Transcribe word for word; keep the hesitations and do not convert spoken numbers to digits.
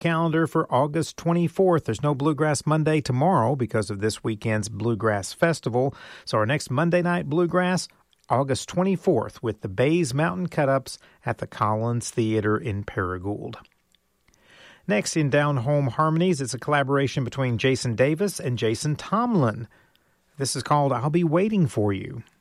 Calendar for August twenty-fourth. There's no Bluegrass Monday tomorrow because of this weekend's Bluegrass Festival. So our next Monday night Bluegrass, August twenty-fourth, with the Bays Mountain Cut-Ups at the Collins Theater in Paragould. Next, in Down Home Harmonies, it's a collaboration between Jason Davis and Jason Tomlin. This is called I'll Be Waiting for You.